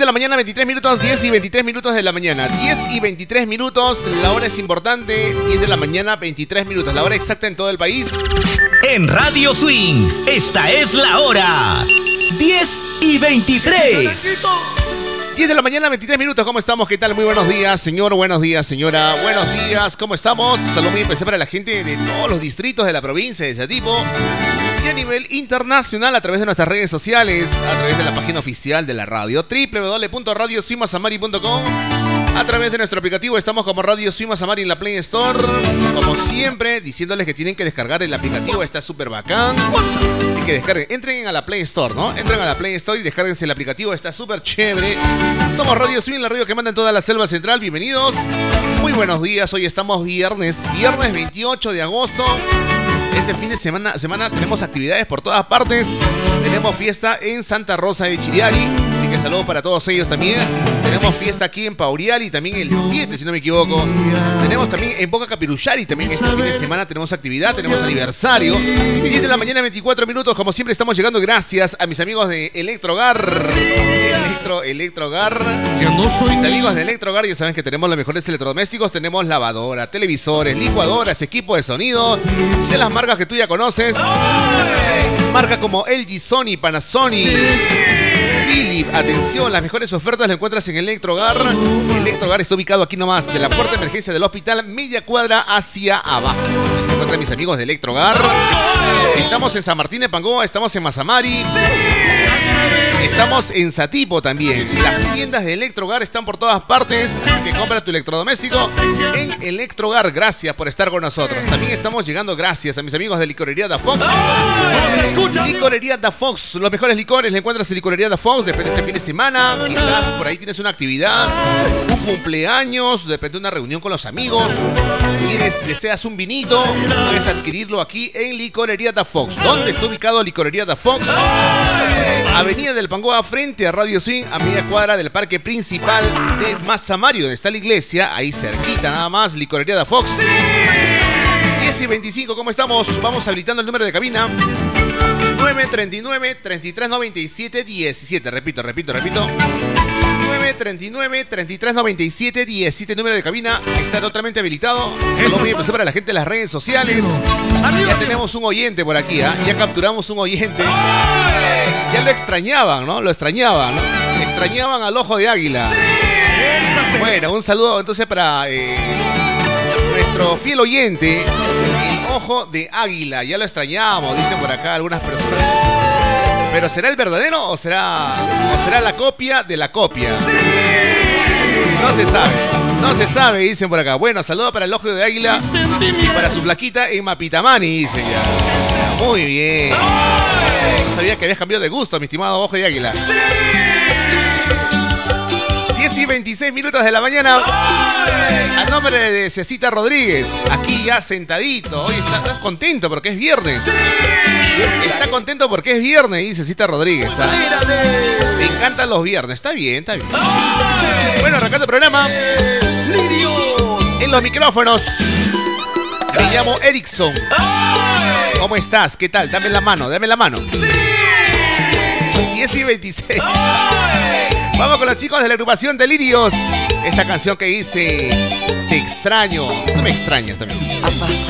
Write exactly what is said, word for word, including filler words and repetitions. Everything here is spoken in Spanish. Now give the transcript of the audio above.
de la mañana, veintitrés minutos, diez y veintitrés minutos de la mañana. diez y veintitrés minutos, la hora es importante. diez de la mañana, veintitrés minutos, la hora exacta en todo el país. En Radio Swing, esta es la hora. diez y veintitrés. diez de la mañana, veintitrés minutos, ¿cómo estamos? ¿Qué tal? Muy buenos días, señor, buenos días, señora, buenos días, ¿cómo estamos? Saludos muy especial para la gente de todos los distritos de la provincia de Chatipo y a nivel internacional a través de nuestras redes sociales, a través de la página oficial de la radio, doble u doble u doble u punto radio suimasamari punto com. A través de nuestro aplicativo estamos como Radio Suimasamari en la Play Store. Como siempre, diciéndoles que tienen que descargar el aplicativo, está súper bacán. Así que descarguen, entren a la Play Store, ¿no? Entren a la Play Store y descárguense el aplicativo, está súper chévere. Somos Radio Swing, la radio que manda en toda la selva central. Bienvenidos. Muy buenos días, hoy estamos viernes, viernes veintiocho de agosto. Este fin de semana, semana tenemos actividades por todas partes. Tenemos fiesta en Santa Rosa de Chiriari, así que saludos para todos ellos también. Tenemos fiesta aquí en Pauriali, también el siete, si no me equivoco. Tenemos también en Boca Capiruchari, también este fin de semana tenemos actividad, tenemos aniversario. diez de la mañana, veinticuatro minutos, como siempre estamos llegando gracias a mis amigos de Electrogar. Electro, Electrogar. Mis amigos de Electrogar, ya saben que tenemos los mejores electrodomésticos. Tenemos lavadora, televisores, licuadoras, equipo de sonido, de las marcas que tú ya conoces. Marcas como L G, Sony, Panasonic, Philip. Atención, las mejores ofertas las encuentras en Electrogar. Electrogar está ubicado aquí nomás, de la puerta de emergencia del hospital, media cuadra hacia abajo. Se encuentran mis amigos de Electrogar. Estamos en San Martín de Pangoa, estamos en Mazamari. Estamos en Satipo también. Las tiendas de Electrogar están por todas partes, así que compra tu electrodoméstico en Electrogar. Gracias por estar con nosotros. También estamos llegando gracias a mis amigos de Licorería Da Fox. Licorería Da Fox, los mejores licores le encuentras en Licorería Da Fox. Depende de este fin de semana, quizás por ahí tienes una actividad, un cumpleaños, depende de una reunión con los amigos. Quieres, deseas un vinito, puedes adquirirlo aquí en Licorería Da Fox. ¿Dónde está ubicado Licorería Da Fox? Avenida del Pangoa, frente a Radio Swing, a media cuadra del parque principal de Mazamari, donde está la iglesia, ahí cerquita nada más, Licorería Da Fox. diez y veinticinco, ¿cómo estamos? Vamos habilitando el número de cabina. nueve treinta y nueve, treinta y tres noventa y siete, diecisiete. Repito, repito, repito. nueve treinta y nueve, treinta y tres noventa y siete, diecisiete. Número de cabina está totalmente habilitado. Saludos muy especial para la gente de las redes sociales. Ya tenemos un oyente por aquí, ¿eh? Ya capturamos un oyente. Ya lo extrañaban, ¿no? Lo extrañaban, ¿no? Extrañaban al ojo de águila. Bueno, un saludo entonces para eh, nuestro fiel oyente, el ojo de águila. Ya lo extrañamos, dicen por acá algunas personas. ¿Pero será el verdadero o será, o será la copia de la copia? No se sabe, no se sabe, dicen por acá. Bueno, saludo para el ojo de águila y para su flaquita en Mapitamani, dicen ya. Muy bien. No sabía que habías cambiado de gusto, mi estimado ojo de águila. diez y veintiséis minutos de la mañana. A nombre de Cecita Rodríguez, aquí ya sentadito. Hoy está, estás contento porque es viernes. Está contento porque es viernes, dice Cecita Rodríguez. ¿Ah? Te encantan los viernes. Está bien, está bien. Bueno, arrancando el programa. En los micrófonos. Me llamo Erickson. ¿Cómo estás? ¿Qué tal? Dame la mano, dame la mano. diez y veintiséis. Vamos con los chicos de la agrupación Delirios. Esta canción que dice Te extraño. No me extrañas también.